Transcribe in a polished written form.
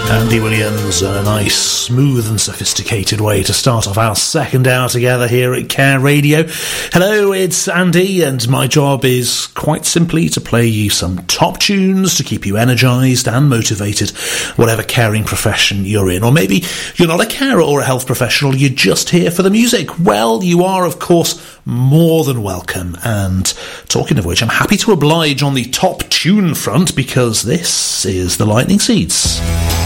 Andy Williams, a nice, smooth and sophisticated way to start off our second hour together here at Care Radio. Hello, it's Andy, and my job is quite simply to play you some top tunes to keep you energised and motivated, whatever caring profession you're in. Or maybe you're not a carer or a health professional, you're just here for the music. Well, you are, of course, more than welcome. And talking of which, I'm happy to oblige on the top tune front, because this is the Lightning Seeds.